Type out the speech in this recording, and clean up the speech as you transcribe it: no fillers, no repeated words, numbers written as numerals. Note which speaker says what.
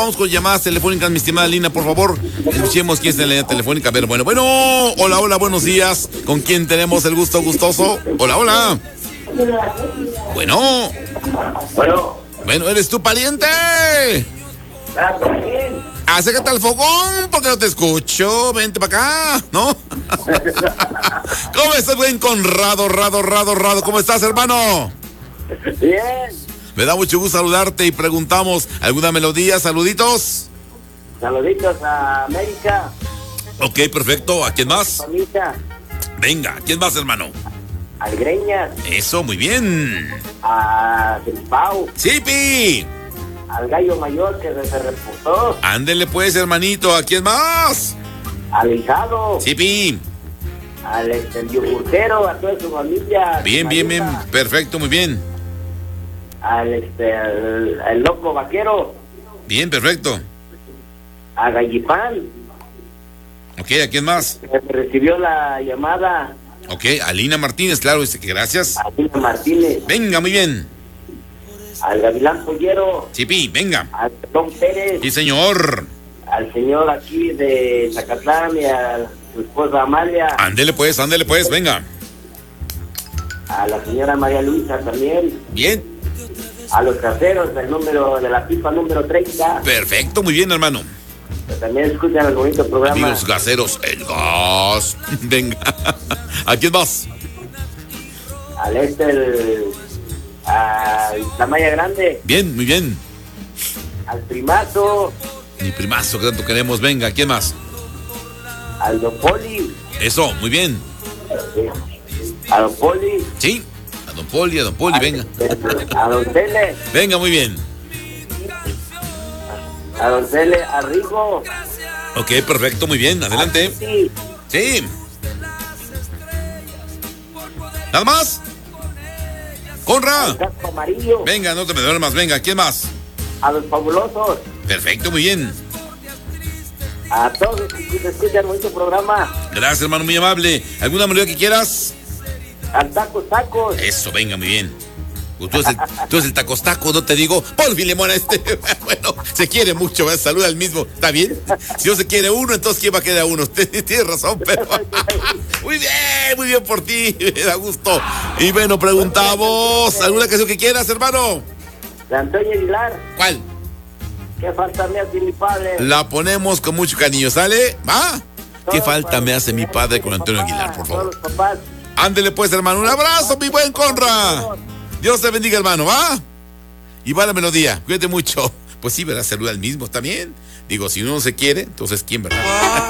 Speaker 1: vamos con llamadas telefónicas, mi estimada Lina, por favor. Escuchemos quién está en la línea telefónica. A ver, bueno. Hola, buenos días. ¿Con quién tenemos el gusto gustoso? Hola. Bueno, ¿eres tu pariente? Acércate al fogón porque no te escucho. Vente para acá, ¿no? ¿Cómo estás, buen Conrado? Rado? ¿Cómo estás, hermano?
Speaker 2: Bien.
Speaker 1: Me da mucho gusto saludarte y preguntamos, ¿alguna melodía? ¿Saluditos?
Speaker 2: Saluditos a América.
Speaker 1: Ok, perfecto. ¿A quién más?
Speaker 2: Famita.
Speaker 1: Venga, ¿quién más, hermano?
Speaker 2: Al Greñas.
Speaker 1: Eso, muy bien.
Speaker 2: A Pau.
Speaker 1: ¡Sipi!
Speaker 2: Al Gallo Mayor que se reportó.
Speaker 1: Ándele pues, hermanito. ¿A quién más?
Speaker 2: Al Hijado.
Speaker 1: ¡Sipi!
Speaker 2: Al yogurtero, a toda su familia.
Speaker 1: Bien. Perfecto, muy bien.
Speaker 2: Al loco vaquero.
Speaker 1: Bien, perfecto.
Speaker 2: A Gallipán.
Speaker 1: Ok, ¿a quién más?
Speaker 2: Que recibió la llamada.
Speaker 1: Ok, a Lina Martínez, claro, gracias.
Speaker 2: A Lina Martínez.
Speaker 1: Venga, muy bien.
Speaker 2: Al Gavilán Pollero.
Speaker 1: Sipi, venga.
Speaker 2: Al Don Pérez.
Speaker 1: Sí, señor.
Speaker 2: Al señor aquí de Zacatlán y a su esposa Amalia.
Speaker 1: Ándele pues, venga.
Speaker 2: A la señora María Luisa también.
Speaker 1: Bien.
Speaker 2: A los caseros, el número de la pipa número 30.
Speaker 1: Perfecto, muy bien, hermano.
Speaker 2: Que también escuchan el bonito programa.
Speaker 1: Amigos gaseros, el gas. Venga. ¿A quién más?
Speaker 2: A la Maya Grande.
Speaker 1: Bien, muy bien.
Speaker 2: Al primazo.
Speaker 1: Mi primazo que tanto queremos. Venga, ¿a quién más?
Speaker 2: Al Don Poli.
Speaker 1: Eso, muy bien.
Speaker 2: A Don Poli.
Speaker 1: Sí, a Don Poli, venga.
Speaker 2: A Don Cele.
Speaker 1: Venga, muy bien.
Speaker 2: A Don Cele, a Rigo.
Speaker 1: Ok, perfecto, muy bien, adelante. Sí. ¿Nada más? ¡Conra!
Speaker 2: Al casco amarillo.
Speaker 1: Venga, no te me duermas, venga, ¿quién más?
Speaker 2: A los fabulosos.
Speaker 1: Perfecto, muy bien.
Speaker 2: A todos los que escuchan nuestro programa.
Speaker 1: Gracias, hermano, muy amable. ¿Alguna melodía que quieras?
Speaker 2: Al Tacos.
Speaker 1: Eso, venga, muy bien. Tú eres el tacostaco, no te digo. Por Filemón, bueno, se quiere mucho, ¿verdad? Saluda al mismo. ¿Está bien? Si no se quiere uno, entonces ¿quién va a quedar uno? Tienes razón, pero muy bien por ti, me da gusto. Y bueno, preguntamos, ¿alguna canción que quieras, hermano?
Speaker 2: De Antonio Aguilar.
Speaker 1: ¿Cuál?
Speaker 2: ¿Qué falta me hace mi padre?
Speaker 1: La ponemos con mucho cariño, ¿sale? ¿Va? ¿Qué falta me hace mi padre con Antonio Aguilar, por favor?
Speaker 2: Todos los papás.
Speaker 1: Ándele pues, hermano, un abrazo, mi buen Conra. Dios te bendiga, hermano, ¿va? Y va la melodía, cuídate mucho. Pues sí, ¿verdad? Saluda al mismo, ¿está bien? Digo, si uno no se quiere, entonces ¿quién, verdad?